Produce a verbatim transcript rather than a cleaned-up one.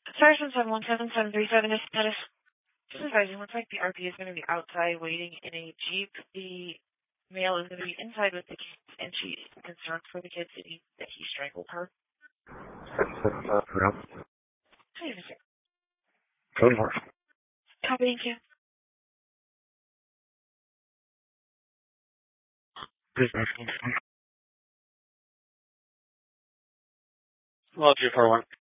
Sergeant seven one seven seven three seven is status. Just advising, looks like the R P is going to be outside waiting in a Jeep. The male is going to be inside with the kids, and she's concerned for the kids that he, that he strangled her. Hi, mister. Code four. Copy, thank you. Well, two four one.